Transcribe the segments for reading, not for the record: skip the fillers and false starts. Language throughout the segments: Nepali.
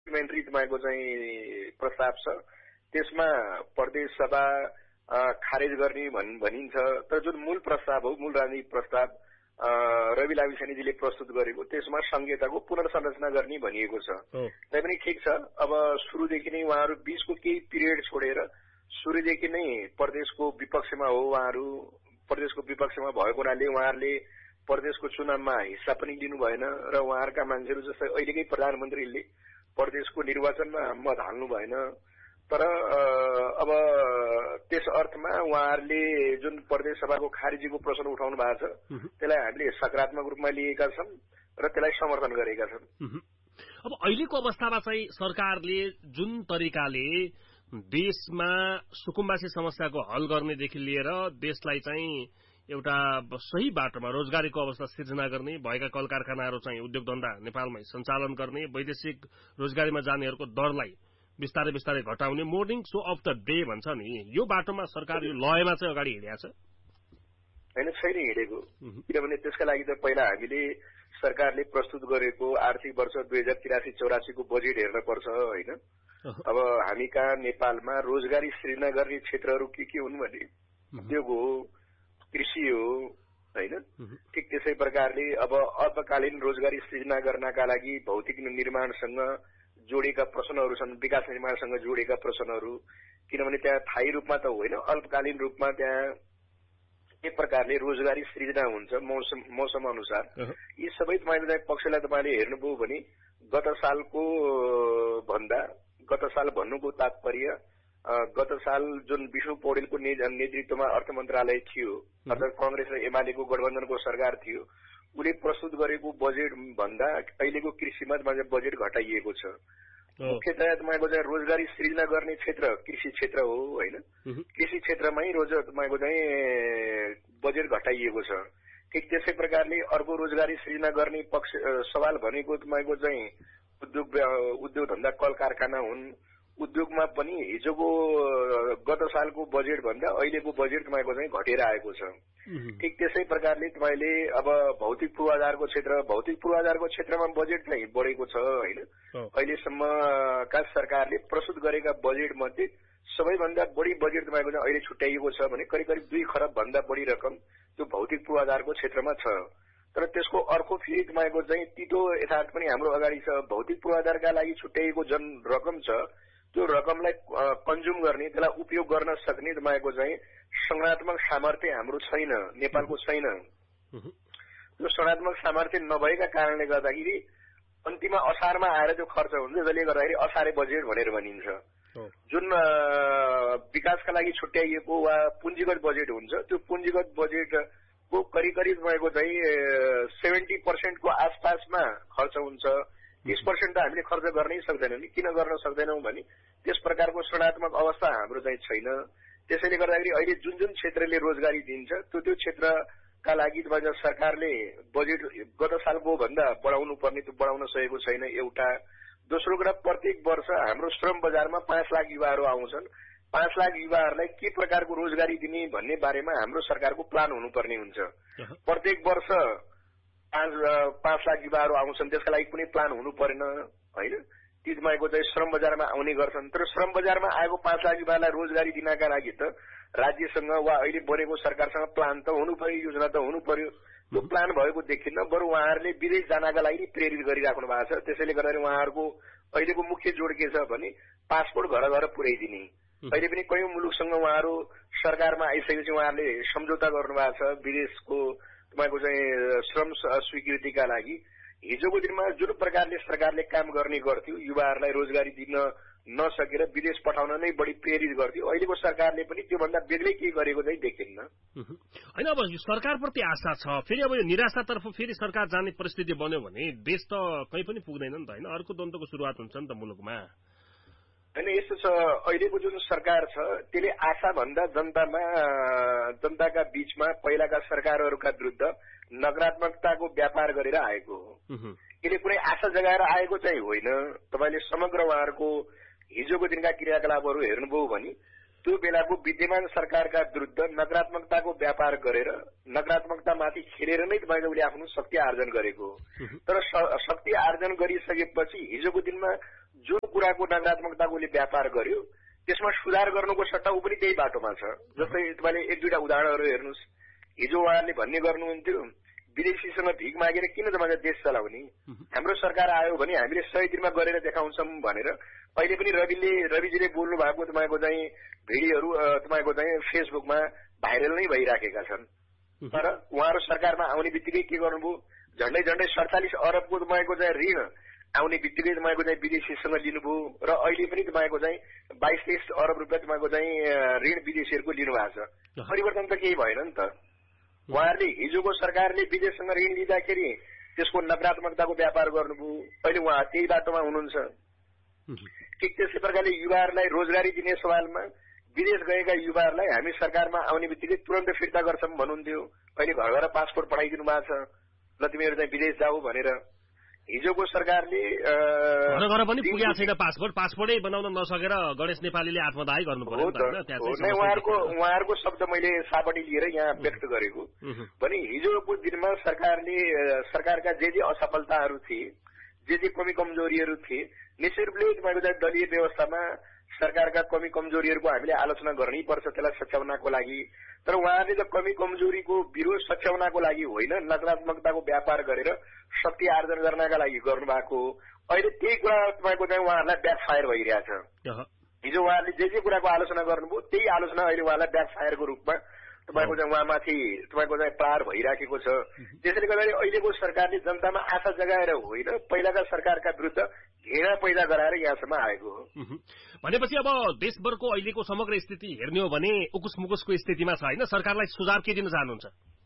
पार्लियामेन्ट्री तपाईँको चाहिँ प्रस्ताव छ, त्यसमा प्रदेश सभा खारेज गर्ने भनिन्छ। तर जुन मूल प्रस्ताव हो, मूल राजनीतिक प्रस्ताव रवि लामिछानेजीले प्रस्तुत गरेको, त्यसमा संहिताको पुनर्संरचना गर्ने भनिएको छ। तैपनि ठिक छ, अब सुरुदेखि नै उहाँहरू बीचको केही पिरियड छोडेर सुरुदेखि नै प्रदेशको विपक्षमा हो, उहाँहरू प्रदेशको विपक्षमा भएको हुनाले उहाँहरूले प्रदेशको चुनावमा हिस्सा पनि लिनु भएन र उहाँहरूका मान्छेहरू जस्तै अहिलेकै प्रधानमन्त्रीले प्रदेशको निर्वाचनमा मत हाल्नु भएन। तर अब त्यस अर्थमा उहाँहरूले जुन प्रदेश सभाको खारिजीको प्रश्न उठाउनु भएको छ, त्यसलाई हामीले सकारात्मक रूपमा लिएका छौं र त्यसलाई समर्थन गरेका छौं। अब अहिलेको अवस्थामा चाहिँ सरकारले जुन तरिकाले देशमा सुकुम्बासी समस्याको हल गर्नेदेखि लिएर देशलाई चाहिँ एउटा सही बाटोमा रोजगारीको अवस्था सिर्जना गर्ने, भएका कल कारखानाहरू चाहिँ उद्योग धन्दा नेपालमै सञ्चालन गर्ने, वैदेशिक रोजगारीमा जानेहरूको दरलाई बिस्तारै बिस्तारै घटाउने, morning so of the day भन्छ नि, यो बाटोमा सरकार यो लयमा चाहिँ अगाडि हिँडेको छ हैन? छैन हिँडेको। किनभने त्यसका लागि त पहिला हामीले सरकारले प्रस्तुत गरेको आर्थिक वर्ष 2083-84 को बजेट हेर्न पर्छ हैन? अब हामी कहाँ नेपालमा रोजगारी सृजना गर्ने क्षेत्रहरू के हुन् भने उद्योग हो, कृषि हो हैन? ठिक त्यसै प्रकारले अब अल्पकालीन रोजगारी सृजना गर्नका लागि भौतिक निर्माणसँग जोडेका प्रश्नहरू छन्, विकास निर्माणसँग जोडेका प्रश्नहरू। किनभने त्यहाँ स्थायी रूपमा त होइन, अल्पकालीन रूपमा त्यहाँ एक प्रकारले रोजगारी सृजना हुन्छ मौसम अनुसार। यी सबै तपाईँले पक्षलाई तपाईँले हेर्नुभयो भने गत साल भन्नुको तात्पर्य गत साल जुन विष्णु पौडेलको नेतृत्वमा अर्थ मन्त्रालय थियो, अर्थात् कांग्रेस र एमालेको गठबन्धनको सरकार थियो, उसले प्रस्तुत गरेको बजेट भन्दा अहिलेको कृषिमा तपाईँको बजेट घटाइएको छ। मुख्यतया तपाईँको चाहिँ रोजगारी सृजना गर्ने क्षेत्र कृषि क्षेत्र हो हैन? कृषि क्षेत्रमै तपाईँको चाहिँ बजेट घटाइएको छ। ठिक त्यसै प्रकारले अर्को रोजगारी सृजना गर्ने सवाल भनेको तपाईँको चाहिँ उद्योग धन्दा कल कारखाना हुन्। उद्योगमा पनि हिजोको गत सालको बजेट भन्दा अहिलेको बजेट तपाईँको चाहिँ घटेर आएको छ। ठिक त्यसै प्रकारले तपाईँले अब भौतिक पूर्वाधारको क्षेत्रमा बजेट चाहिँ बढेको छ हैन? अहिलेसम्मका सरकारले प्रस्तुत गरेका बजेट मध्ये सबैभन्दा बढी बजेट तपाईँको चाहिँ अहिले छुट्याइएको छ भने करिब 2 खरब भन्दा बढी रकम त्यो भौतिक पूर्वाधारको क्षेत्रमा छ। तर त्यसको अर्को फेरि तपाईँको चाहिँ तितो यथार्थ पनि हाम्रो अगाडि छ। भौतिक पूर्वाधारका लागि छुट्याइएको जुन रकम छ त्यो रकमलाई कन्ज्युम गर्ने, त्यसलाई उपयोग गर्न सक्ने तपाईँको चाहिँ संरचनात्मक सामर्थ्य हाम्रो छैन, नेपालको छैन। त्यो संरचनात्मक सामर्थ्य नभएका कारणले गर्दाखेरि अन्तिममा असारमा आएर त्यो खर्च हुन्छ, जसले गर्दाखेरि असारे बजेट भनेर भनिन्छ। जुन विकासका लागि छुट्याइएको वा पुँजीगत बजेट हुन्छ, त्यो पुँजीगत बजेटको करिब तपाईँको चाहिँ 70% को आसपासमा खर्च हुन्छ। 30% त हामीले खर्च गर्नै सक्दैनौँ नि। किन गर्न सक्दैनौँ भने त्यस प्रकारको संरचनात्मक अवस्था हाम्रो चाहिँ छैन। त्यसैले गर्दाखेरि अहिले जुन क्षेत्रले रोजगारी दिन्छ त्यो क्षेत्रका लागि तपाईँ सरकारले बजेट गत सालको भन्दा बढाउनु पर्ने, त्यो बढाउन सकेको छैन एउटा। दोस्रो कुरा, प्रत्येक वर्ष हाम्रो श्रम बजारमा 5 लाख युवाहरू आउँछन्। 5 लाख युवाहरूलाई के प्रकारको रोजगारी दिने भन्ने बारेमा हाम्रो सरकारको प्लान हुनुपर्ने हुन्छ। प्रत्येक वर्ष 5 लाख युवाहरू आउँछन्, त्यसका लागि कुनै प्लान हुनु परेन हैन? ती तपाईँको चाहिँ श्रम बजारमा आउने गर्छन्। तर श्रम बजारमा आएको 5 लाख युवालाई रोजगारी दिनका लागि त राज्यसँग वा अहिले बनेको सरकारसँग प्लान त हुनु पर्यो, योजना त हुनु पर्यो। त्यो प्लान भएको देखिन्न, बरु उहाँहरूले विदेश जानका लागि प्रेरित गरिराख्नु भएको छ। त्यसैले गर्दाखेरि उहाँहरूको अहिलेको मुख्य जोड के छ भने पासपोर्ट घर घर पुर्याइदिने। अहिले पनि कयौं मुलुकसँग उहाँहरू सरकारमा आइसकेपछि उहाँहरूले सम्झौता गर्नुभएको छ विदेशको तपाईँको चाहिँ श्रम स्वीकृतिका लागि। हिजोको दिनमा जुन प्रकारले सरकारले काम गर्ने गर्थ्यो, युवाहरूलाई रोजगारी दिन नसकेर विदेश पठाउन नै बढी प्रेरित गर्थ्यो, अहिलेको सरकारले पनि त्योभन्दा बेग्लै के गरेको चाहिँ देखिन्न हैन। अब सरकारप्रति आशा छ, फेरि अब यो निराशातर्फ फेरि सरकार जाने परिस्थिति बन्यो भने देश त कहीँ पनि पुग्दैन नि त हैन? अर्को द्वन्द्वको सुरुवात हुन्छ नि त मुलुकमा हैन? यस्तो छ, अहिलेको जुन सरकार छ त्यसले आशा भन्दा जनताका बीचमा पहिलाका सरकारहरूका विरुद्ध नकारात्मकताको व्यापार गरेर आएको हो। यसले कुनै आशा जगाएर आएको चाहिँ होइन। तपाईले समग्र उहाँहरूको हिजोको दिनका क्रियाकलापहरू हेर्नुभयो भने त्यो बेलाको विद्यमान सरकारका विरुद्ध नकारात्मकताको व्यापार गरेर नकारात्मकतामाथि खेलेर नै तपाईँले उसले आफ्नो शक्ति आर्जन गरेको हो। तर शक्ति आर्जन गरिसकेपछि हिजोको दिनमा जुन कुराको नकारात्मकताको उसले व्यापार गर्यो त्यसमा सुधार गर्नुको सट्टा ऊ पनि त्यही बाटोमा छ। जस्तै तपाईँले एक दुईटा उदाहरणहरू हेर्नुहोस्। हिजो उहाँहरूले भन्ने गर्नुहुन्थ्यो विदेशीसँग भिख मागेर किन तपाईँले देश चलाउने, हाम्रो सरकार आयो भने हामीले 100 दिनमा गरेर देखाउँछौँ भनेर अहिले पनि रविजीले बोल्नु भएको तपाईँको चाहिँ भिडियोहरू तपाईँको चाहिँ फेसबुकमा भाइरल नै भइराखेका छन्। तर उहाँहरू सरकारमा आउने बित्तिकै के गर्नुभयो, झण्डै 47 अरबको तपाईँको चाहिँ ऋण आउने बित्तिकै तपाईँको चाहिँ विदेशीसँग लिनुभयो र अहिले पनि तपाईँको चाहिँ 22-23 अरब रुपियाँ तपाईँको चाहिँ ऋण विदेशीहरूको लिनु भएको छ। परिवर्तन त केही भएन नि त। उहाँहरूले हिजोको सरकारले विदेशसँग ऋण लिँदाखेरि त्यसको नकारात्मकताको व्यापार गर्नुभयो, अहिले उहाँ त्यही बाटोमा हुनुहुन्छ। ठिक त्यस्तै प्रकारले युवाहरूलाई रोजगारी दिने सवालमा विदेश गएका युवाहरूलाई हामी सरकारमा आउने बित्तिकै तुरन्त फिर्ता गर्छौँ भन्नुहुन्थ्यो, अहिले घर घर पासपोर्ट पठाइदिनु भएको छ, ल तिमीहरू चाहिँ विदेश जाऊ भनेर। हिजोको सरकारले घर पनि पुगेको छैन पासपोर्टै बनाउन नसकेर गणेश नेपालीले आत्मदाह गर्नु पर्यो। उहाँहरूको शब्द मैले सापटी लिएर यहाँ व्यक्त गरेको भने हिजोको दिनमा सरकारका जे असफलताहरू थिए, जे कमी कमजोरीहरू थिए, निश्चित रूपले तपाईँको दलीय व्यवस्थामा सरकारका कमी कमजोरीहरूको हामीले आलोचना गर्नै पर्छ त्यसलाई सच्याउनको लागि। तर उहाँहरूले त कमी कमजोरीको विरोध सच्याउनको लागि होइन, नकारात्मकताको व्यापार गरेर शक्ति आर्जन गर्नका लागि गर्नुभएको। अहिले त्यही कुरा तपाईँको चाहिँ उहाँहरूलाई ब्याकफायर भइरहेछ। हिजो उहाँहरूले जे कुराको आलोचना गर्नुभयो त्यही आलोचना अहिले उहाँलाई ब्याकफायरको रूपमा तपाईँको चाहिँ उहाँमाथि तपाईँको चाहिँ प्रहार भइराखेको छ। त्यसैले गर्दाखेरि अहिलेको सरकारले जनतामा आशा जगाएर होइन, पहिलाका सरकारका विरुद्ध घृणा पैदा गराएर यहाँसम्म आएको हो। भनेपछि अब देशभरको अहिलेको समग्र स्थिति हेर्ने हो भने उकुस मुकुसको स्थितिमा छ होइन, सरकारलाई सुझाव के दिन चाहनुहुन्छ?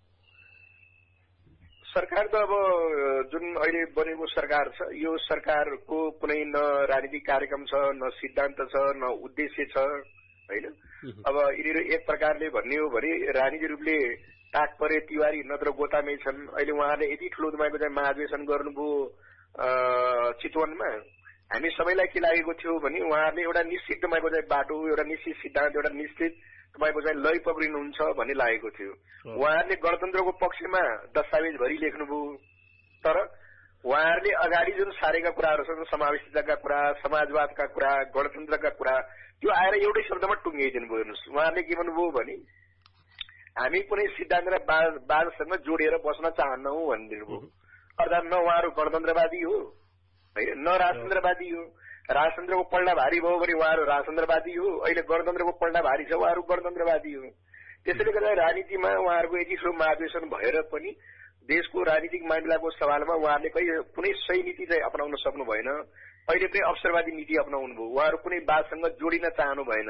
सरकार त अब जुन अहिले बनेको सरकार छ, यो सरकारको कुनै न राजनीतिक कार्यक्रम छ, न सिद्धान्त छ, न उद्देश्य छ होइन। अब यिनीहरू एक प्रकारले भन्ने हो भने राजनीतिक रूपले तात्पर्य तिवारी नत्र गोतामै छन्। अहिले उहाँले यति ठुलो तपाईँको चाहिँ महाधिवेशन गर्नुभयो चितवनमा, हामी सबैलाई के लागेको थियो भने उहाँहरूले एउटा निश्चित तपाईँको चाहिँ बाटो, एउटा निश्चित सिद्धान्त, एउटा निश्चित तपाईँको चाहिँ लय पक्रिनुहुन्छ भन्ने लागेको थियो। उहाँहरूले गणतन्त्रको पक्षमा दस्तावेजभरि लेख्नुभयो, तर उहाँहरूले अगाडि जुन सारेका कुराहरू छन्, समावेशिताका कुरा, समाजवादका कुरा, गणतन्त्रका कुरा, त्यो आएर एउटै शब्दमा टुङ्गाइदिनु भयो। हेर्नुहोस्, उहाँहरूले के भन्नुभयो भने हामी कुनै सिद्धान्त र वादसँग जोडिएर बस्न चाहन्नौ भनिदिनुभयो। अर्थात् न उहाँहरू गणतन्त्रवादी हो होइन, न राजतन्त्रवादी हो। राजतन्त्रको पल्टा भारी भयो भने उहाँहरू राजतन्त्रवादी हो, अहिले गणतन्त्रको पल्टा भारी छ उहाँहरू गणतन्त्रवादी हो। त्यसैले गर्दा राजनीतिमा उहाँहरूको यति ठुलो महाधिवेशन भएर पनि देशको राजनीतिक मामिलाको सवालमा उहाँहरूले कुनै सही नीति चाहिँ अपनाउन सक्नु भएन। अहिले पनि अवसरवादी नीति अपनाउनु भयो। उहाँहरू कुनै वादसँग जोडिन चाहनु भएन,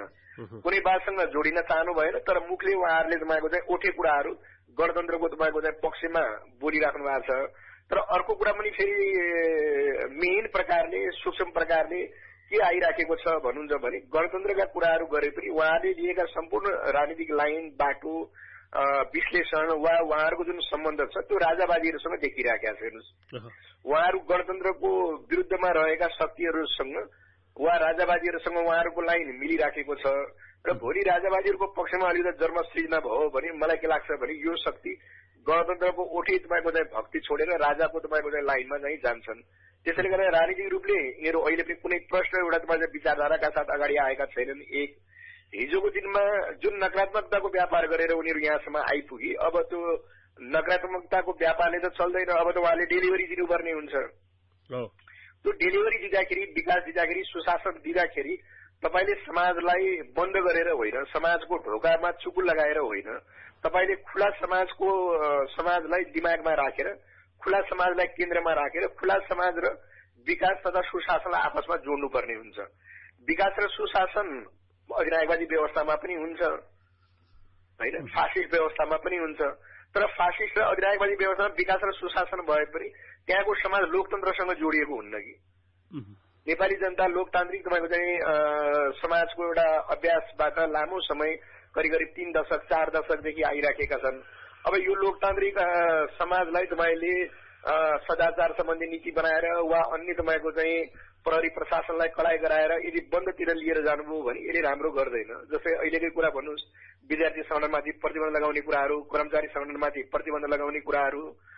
तर मुखले उहाँहरूले तपाईँको चाहिँ ओठे कुराहरू गणतन्त्रको तपाईँको चाहिँ पक्षमा बोलिराख्नु भएको छ। तर अर्को कुरा पनि फेरि मेन प्रकारले सूक्ष्म प्रकारले के आइराखेको छ भन्नुहुन्छ भने गणतन्त्रका कुराहरू गरे पनि उहाँले लिएका सम्पूर्ण राजनीतिक लाइन, बाटो, विश्लेषण वा उहाँहरूको जुन सम्बन्ध छ त्यो राजावादीहरूसँग देखिराखेका छ। हेर्नुहोस्, उहाँहरू गणतन्त्रको विरुद्धमा रहेका शक्तिहरूसँग वा राजावादीहरूसँग उहाँहरूको लाइन मिलिराखेको छ र भोलि राजावादीहरूको पक्षमा अलिकति जन्म सृजना भयो भने मलाई के लाग्छ भने यो शक्ति गणतन्त्रको ओठी तपाईँको चाहिँ भक्ति छोडेर राजाको तपाईँको चाहिँ लाइनमा चाहिँ जान्छन्। त्यसैले गर्दा राजनीतिक रूपले यिनीहरू अहिले पनि कुनै प्रश्न एउटा तपाईँको विचारधाराका साथ अगाडि आएका छैनन्। एक हिजोको दिनमा जुन नकारात्मकताको व्यापार गरेर उनीहरू यहाँसम्म आइपुगे, अब त्यो नकारात्मकताको व्यापारले त चल्दैन, अब त उहाँले डेलिभरी दिनुपर्ने हुन्छ। त्यो डेलिभरी दिँदाखेरि, विकास दिँदाखेरि, सुशासन दिँदाखेरि तपाईँले समाजलाई बन्द गरेर होइन, समाजको ढोकामा चुकुल लगाएर होइन, तपाईँले खुला समाजलाई दिमागमा राखेर, खुला समाजलाई केन्द्रमा राखेर खुला समाज र विकास तथा सुशासनलाई आपसमा जोड्नुपर्ने हुन्छ। विकास र सुशासन अधिनायकवादी व्यवस्थामा पनि हुन्छ होइन, फासिस्ट व्यवस्थामा पनि हुन्छ। तर फासिस्ट र अधिनायकवादी व्यवस्थामा विकास र सुशासन भए पनि त्यहाँको समाज लोकतन्त्रसँग जोडिएको हुन्न कि। नेपाली जनता लोकतान्त्रिक तपाईँको चाहिँ समाजको एउटा अभ्यासबाट लामो समय करिब 3 दशक 4 दशकदेखि आइराखेका छन्। अब यो लोकतान्त्रिक समाजलाई तपाईँले सदाचार सम्बन्धी नीति बनाएर वा अन्य तपाईँको चाहिँ प्रहरी प्रशासनलाई कडाई गराएर यदि बन्दतिर लिएर जानुभयो भने यसले राम्रो गर्दैन। जस्तै अहिलेकै कुरा भन्नुहोस्, विद्यार्थी संगठनमाथि प्रतिबन्ध लगाउने कुराहरू, कर्मचारी संगठनमाथि प्रतिबन्ध लगाउने कुराहरू,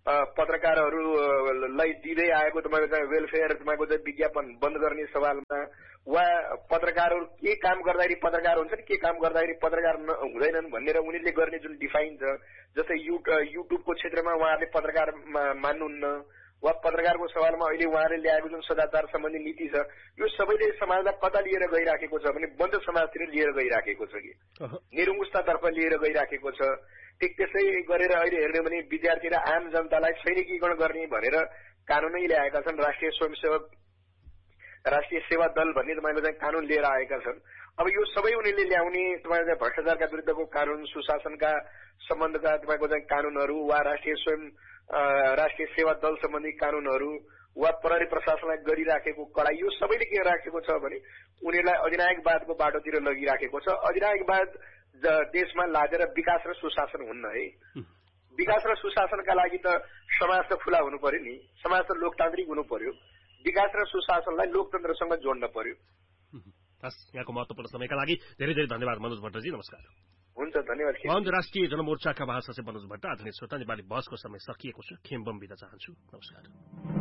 पत्रकारहरूलाई दिँदै आएको तपाईँको चाहिँ वेलफेयर तपाईँको चाहिँ विज्ञापन बन्द गर्ने सवालमा वा पत्रकारहरू के काम गर्दाखेरि पत्रकार हुन्छन् के काम गर्दाखेरि पत्रकार हुँदैनन् भनेर उनीहरूले गर्ने जुन डिफाइन छ, जस्तै युट्युबको क्षेत्रमा उहाँहरूले पत्रकार मान्नुहुन्न वा पत्रकारको सवालमा अहिले उहाँले ल्याएको जुन सदाचार सम्बन्धी नीति छ, यो सबैले समाजलाई कता लिएर गइराखेको छ भने बन्द समाजतिर लिएर गइराखेको छ कि निरङ्कुशतातर्फ लिएर गइराखेको छ। ठिक त्यसै गरेर अहिले हेर्ने भने विद्यार्थी र आम जनतालाई सैनिकीकरण गर्ने भनेर कानूनै ल्याएका छन्। राष्ट्रिय सेवा दल भन्ने तपाईँको चाहिँ कानून लिएर आएका छन्। अब यो सबै उनीहरूले ल्याउने तपाईँको चाहिँ भ्रष्टाचारका विरुद्धको कानून, सुशासनका सम्बन्धका तपाईँको चाहिँ कानूनहरू वा राष्ट्रिय सेवा दल सम्बन्धी कानूनहरू वा प्रहरी प्रशासनलाई गरिराखेको कडाई, यो सबैले के राखेको छ भने उनीहरूलाई अधिनायकवादको बाटोतिर लगिराखेको छ। अधिनायकवाद देशमा लागेर विकास र सुशासन हुन्न है। विकास र सुशासनका लागि त समाज त खुला हुनु पर्यो नि, समाज त लोकतान्त्रिक हुनु पर्यो। विकास र सुशासनलाई लोकतन्त्रसँग जोड्न पर्यो। यहाँको महत्वपूर्ण समयका लागि धेरै धेरै धन्यवाद मनोज भट्टजी। नमस्कार। हुन्छ, धन्यवाद। राष्ट्रिय जनमोर्चाका महासचिव मनोज भट्ट। आधुनिक श्रोता, नेपाली बहसको समय सकिएको छ। खेम बम बिदा चाहन्छु। नमस्कार।